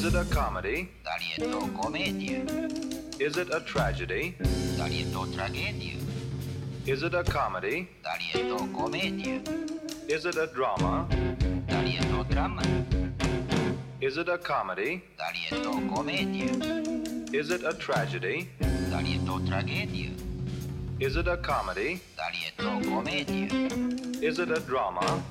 it a comedy? Darietto commedia. Is it a tragedy? Darietto tragedia. Is it a comedy? Darietto commedia. Is it a drama? Darietto dramma. Is it a comedy? Darietto commedia. Is it a tragedy? Darietto tragedia. Is it a comedy? Darietto commedia. Is it a drama?